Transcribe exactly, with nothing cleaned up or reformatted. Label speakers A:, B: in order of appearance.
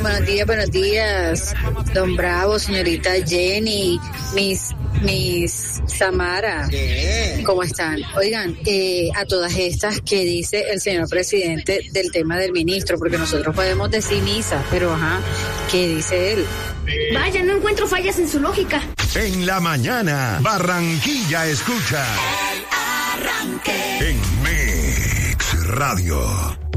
A: Buenos días, buenos días, don Bravo, señorita Jenny, Miss, Miss Samara, ¿cómo están? Oigan, eh, a todas estas, ¿qué dice el señor presidente del tema del ministro? Porque nosotros podemos decir misa, pero ajá, ¿qué dice él?
B: Vaya, no encuentro fallas en su lógica.
C: En la mañana, Barranquilla escucha.
D: El Arranque.
C: En Mix Radio.